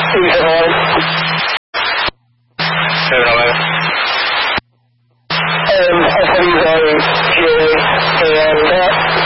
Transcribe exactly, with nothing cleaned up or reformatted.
seven eleven. seven eleven. Um, S W A J and, uh,